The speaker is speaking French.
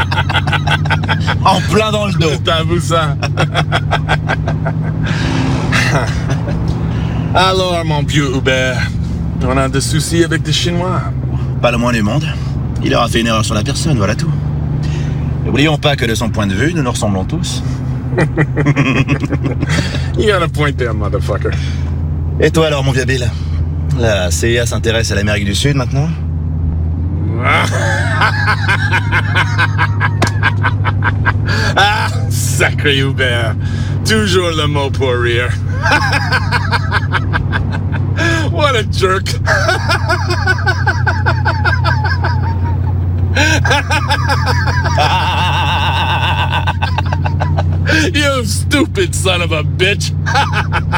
En plein dans le dos. T'avoues ça? Alors, mon vieux Hubert, on a des soucis avec des Chinois. Pas le moins du monde. Il aura fait une erreur sur la personne, voilà tout. N'oublions pas que de son point de vue, nous nous ressemblons tous. You got a point there, motherfucker. Et toi alors, mon vieux Bill? La CIA s'intéresse à l'Amérique du Sud maintenant? Ah, sacré Hubert. Toujours le mot pour rire. What a jerk. You stupid son of a bitch.